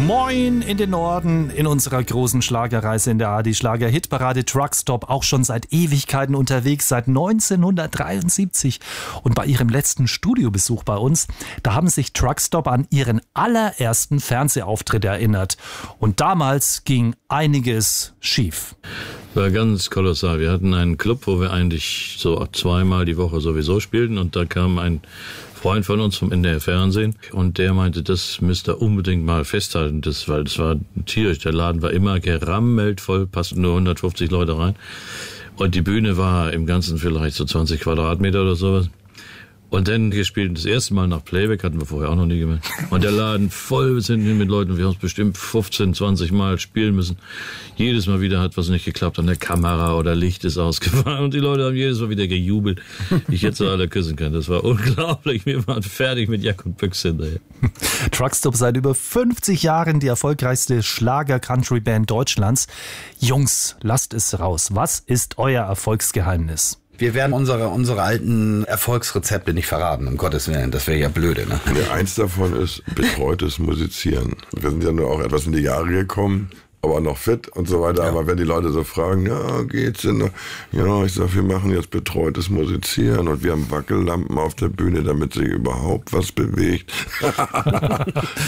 Moin in den Norden in unserer großen Schlagerreise in der ARD Schlager-Hitparade Truckstop, auch schon seit Ewigkeiten unterwegs, seit 1973. Und bei ihrem letzten Studiobesuch bei uns, da haben sich Truckstop an ihren allerersten Fernsehauftritt erinnert. Und damals ging einiges schief. War ganz kolossal. Wir hatten einen Club, wo wir eigentlich so zweimal die Woche sowieso spielten, und da kam ein Freund von uns vom NDR Fernsehen und der meinte, das müsst ihr unbedingt mal festhalten, weil das war tierisch. Der Laden war immer gerammelt voll, passten nur 150 Leute rein und die Bühne war im Ganzen vielleicht so 20 Quadratmeter oder sowas. Und dann gespielt das erste Mal nach Playback, hatten wir vorher auch noch nie gemacht. Und der Laden voll sind mit Leuten, wir haben es bestimmt 15, 20 Mal spielen müssen. Jedes Mal wieder hat was nicht geklappt an der Kamera oder Licht ist ausgefallen und die Leute haben jedes Mal wieder gejubelt. Ich hätte sie alle küssen können, das war unglaublich. Wir waren fertig mit Jack und Büchse hinterher. Truckstop seit über 50 Jahren die erfolgreichste Schlager-Country-Band Deutschlands. Jungs, lasst es raus. Was ist euer Erfolgsgeheimnis? Wir werden unsere alten Erfolgsrezepte nicht verraten, um Gottes Willen. Das wäre ja blöde, ne? Ja, eins davon ist betreutes Musizieren. Wir sind ja nur auch etwas in die Jahre gekommen, aber noch fit und so weiter. Ja. Aber wenn die Leute so fragen, ja, geht's denn? Ja, ich sag, wir machen jetzt betreutes Musizieren und wir haben Wackellampen auf der Bühne, damit sich überhaupt was bewegt.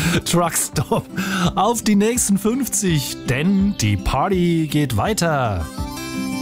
Truckstop auf die nächsten 50, denn die Party geht weiter.